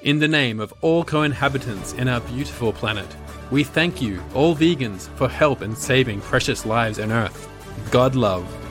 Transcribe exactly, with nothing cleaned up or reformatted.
In the name of all co-inhabitants in our beautiful planet, we thank you, all vegans, for help in saving precious lives on Earth. God love.